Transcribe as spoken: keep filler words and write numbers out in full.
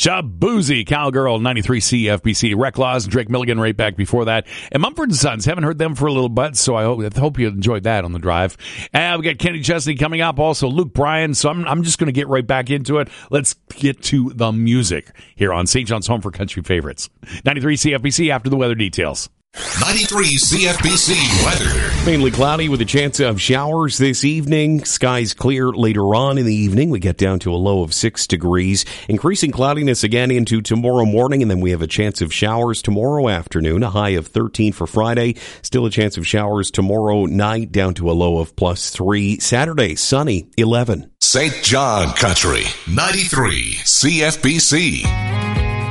Shabuzi, Cowgirl, ninety-three C F B C, Wreck Laws, Drake Milligan right back before that. And Mumford and Sons, haven't heard them for a little bit, so I hope, I hope you enjoyed that on the drive. And we got Kenny Chesney coming up, also Luke Bryan, so I'm, I'm just going to get right back into it. Let's get to the music here on Saint John's Home for Country Favorites. ninety-three C F B C after the weather details. ninety-three C F B C weather. Mainly cloudy with a chance of showers this evening. Skies clear later on in the evening. We get down to a low of six degrees. Increasing cloudiness again into tomorrow morning, and then we have a chance of showers tomorrow afternoon. A high of thirteen for Friday. Still a chance of showers tomorrow night, down to a low of plus three. Saturday, sunny, eleven. Saint John Country, ninety-three C F B C.